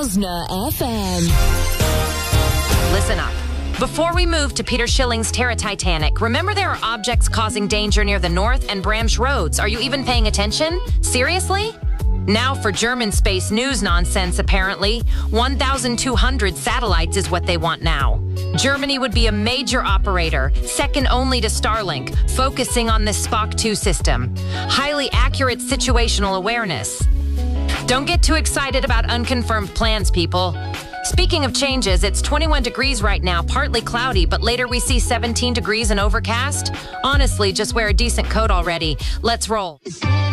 Hosna FM. Listen up. Before we move to Peter Schilling's Terra Titanic, remember there are objects causing danger near the North and Bramsch roads. Are you even paying attention? Seriously? Now for German space news nonsense, apparently. 1,200 satellites is what they want now. Germany would be a major operator, second only to Starlink, focusing on this Spock 2 system. Highly accurate situational awareness. Don't get too excited about unconfirmed plans, people. Speaking of changes, it's 21 degrees right now, partly cloudy, but later we see 17 degrees and overcast. Honestly, just wear a decent coat already. Let's roll.